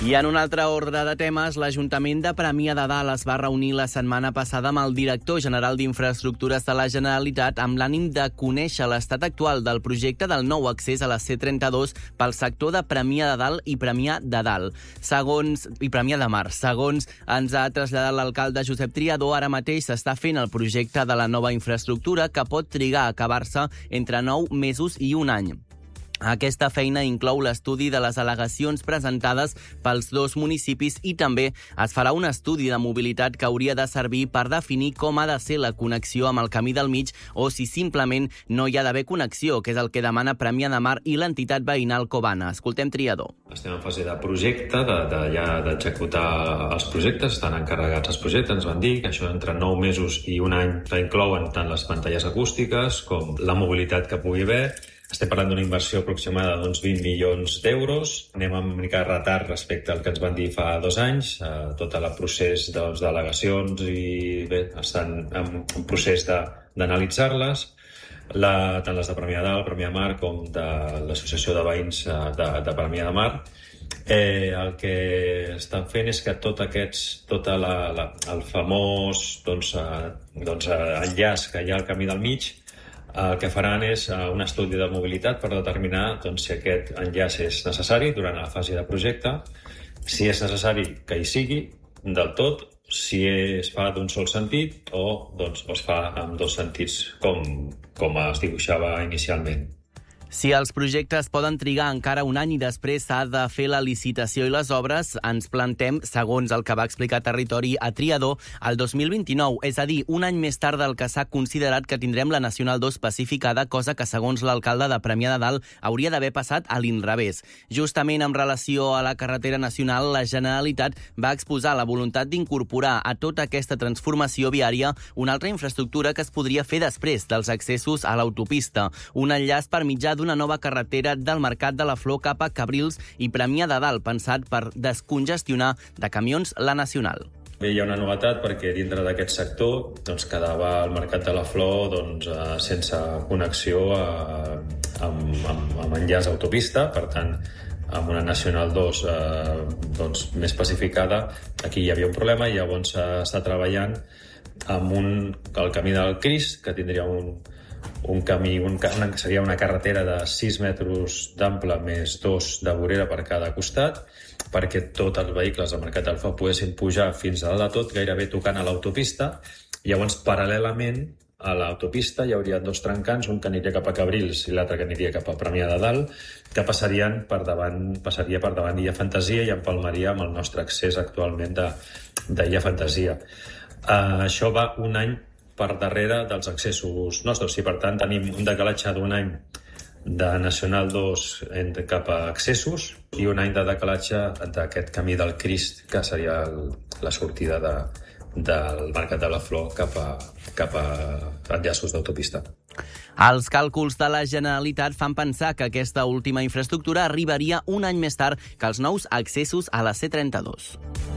I en un altre ordre de temes, l'Ajuntament de Premià de Dalt es va reunir la setmana passada amb el director general d'Infraestructures de la Generalitat amb l'ànim de conèixer l'estat actual del projecte del nou accés a la C32 pel sector de Premià de Dalt i Premià de Dalt. Premià de Mar. Segons ens ha traslladat l'alcalde Josep Triadó, ara mateix s'està fent el projecte de la nova infraestructura que pot trigar a acabar-se entre 9 mesos i un any. Aquesta feina inclou l'estudi de les al·legacions presentades pels dos municipis i també es farà un estudi de mobilitat que hauria de servir per definir com ha de ser la connexió amb el Camí del Mig o si simplement no hi ha d'haver connexió, que és el que demana Premià de Mar i l'entitat veïnal Covana. Escoltem Triadó. Estem en fase de projecte, d'executar els projectes, estan encarregats els projectes, ens van dir que això entre 9 mesos i un any inclouen tant les pantalles acústiques com la mobilitat que pugui haver. Estem parlant d'una inversió aproximada d'uns 20 milions d'euros. Anem amb una mica de retard respecte al que ens van dir fa 2 anys. Tot el procés d'al·legacions i bé, estan en procés d'analitzar-les. Tant les de Premià de Dalt, Premià de Mar, com de l'Associació de Veïns de Premià de Mar. El que estan fent és que el famós enllaç que hi ha al Camí del Mig, el que faran és un estudi de mobilitat per determinar si aquest enllaç és necessari durant la fase de projecte, si és necessari que hi sigui del tot, si es fa d'un sol sentit o es fa amb 2 sentits com es dibuixava inicialment. Si els projectes poden trigar encara un any i després s'ha de fer la licitació i les obres, ens plantem, segons el que va explicar Territori a Triadó, el 2029, és a dir, un any més tard del que s'ha considerat que tindrem la Nacional 2 pacificada, cosa que, segons l'alcalde de Premià de Dalt, hauria d'haver passat a l'inrevés. Justament en relació a la carretera nacional, la Generalitat va exposar la voluntat d'incorporar a tota aquesta transformació viària una altra infraestructura que es podria fer després dels accessos a l'autopista, un enllaç per mitjà d'una nova carretera del Mercat de la Flor cap a Cabrils i Premià de Dalt, pensat per descongestionar de camions la Nacional. Bé, hi ha una novetat perquè dintre d'aquest sector quedava el Mercat de la Flor sense connexió amb enllaç autopista, per tant, amb una Nacional 2 més pacificada, aquí hi havia un problema i llavors s'està treballant amb el Camí del Crist, que tindria seria una carretera de 6 metres d'ample més 2 de vorera per cada costat, perquè tots els vehicles del Mercat del Foc poguessin pujar fins a dalt de tot, gairebé tocant a l'autopista. Llavors, paral·lelament a l'autopista hi hauria 2 trencants, un que aniria cap a Cabrils i l'altre que aniria cap a Premià de Dalt, que passaria per davant d'Illa Fantasia i empalmaria amb el nostre accés actualment d'Illa Fantasia. Això va un any per darrere dels accessos nostres, i per tant tenim un decalatge d'un any de Nacional 2 cap a accessos i un any de decalatge d'aquest Camí del Crist, que seria la sortida del Mercat de la Flor cap a enllaços d'autopista. Els càlculs de la Generalitat fan pensar que aquesta última infraestructura arribaria un any més tard que els nous accessos a la C32.